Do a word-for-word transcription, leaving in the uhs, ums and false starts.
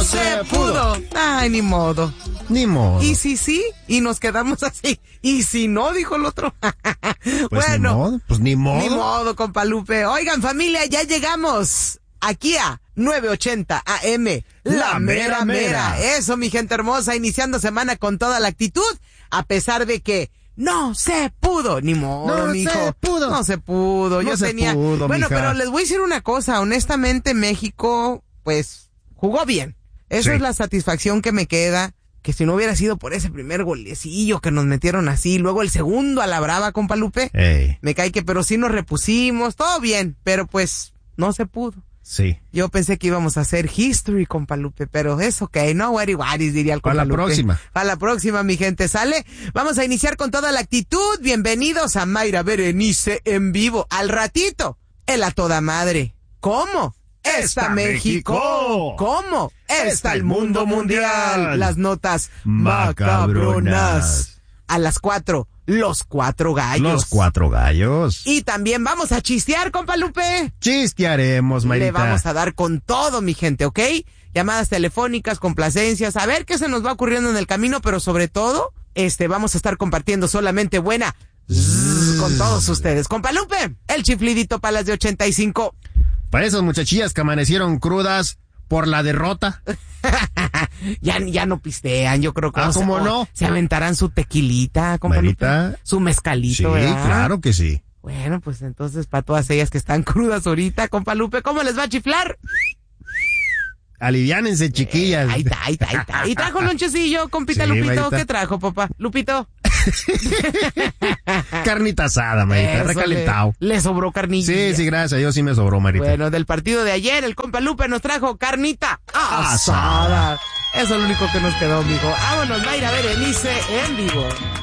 se pudo. Ay, ni modo. Ni modo. Y si sí, y nos quedamos así. Y si no, dijo el otro. Pues bueno, ni modo, pues ni modo. Ni modo, compa Lupe. Oigan, familia, ya llegamos aquí a nueve ochenta A M. La, la mera, mera mera. Eso, mi gente hermosa, iniciando semana con toda la actitud, a pesar de que no se pudo, ni modo, no mijo. se pudo. No se pudo. No Yo se tenía. pudo, bueno, mija. pero les voy a decir una cosa. Honestamente, México, pues, jugó bien. Esa Sí. es la satisfacción que me queda. Que si no hubiera sido por ese primer golecillo que nos metieron así, luego el segundo a la brava, compa Lupe, Ey. me cae que, pero sí nos repusimos, todo bien, pero pues no se pudo. Sí. Yo pensé que íbamos a hacer history, compa Lupe, pero es ok, no worry worries, diría el compa Para la Lupe. próxima. Para la próxima, mi gente, ¿sale? Vamos a iniciar con toda la actitud. Bienvenidos a Mayra Berenice en vivo. Al ratito, el a toda madre. ¿Cómo? Está, Está México. México. ¿Cómo? Está, Está el mundo mundial. mundial. Las notas Macabronas. macabronas. A las cuatro, los cuatro gallos. Los cuatro gallos. Y también vamos a chistear, compa Lupe. Chistearemos, Mayrita. Le vamos a dar con todo, mi gente, ¿ok? Llamadas telefónicas, complacencias, a ver qué se nos va ocurriendo en el camino, pero sobre todo, este, vamos a estar compartiendo solamente buena zzz, con todos ustedes. Compa Lupe, el chiflidito para las de ochenta y cinco. Para esas muchachillas que amanecieron crudas por la derrota. ya, ya no pistean, yo creo que Ah, no se- ¿cómo o no? se aventarán su tequilita, compa Mayrita. Lupe. Su mezcalito, Sí, ¿verdad? claro que sí. Bueno, pues entonces para todas ellas que están crudas ahorita, compa Lupe, ¿cómo les va a chiflar? Aliviánense, chiquillas. Ahí está, ahí está, ahí está. Y trajo lonchecillo, compita Sí, Lupito. Mayrita. ¿Qué trajo, papá? Lupito. Carnita asada, Mayrita, Eso, recalentado. Le, le sobró carnilla. Sí, sí, gracias a Dios sí me sobró, Mayrita. Bueno, del partido de ayer, el compa Lupe nos trajo carnita asada. Asada. Eso es lo único que nos quedó, mijo. Vámonos, Mayra Berenice en vivo.